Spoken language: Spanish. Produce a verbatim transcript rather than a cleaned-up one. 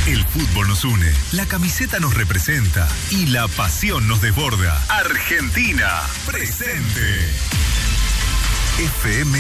El fútbol nos une, la camiseta nos representa y la pasión nos desborda. Argentina, presente. F M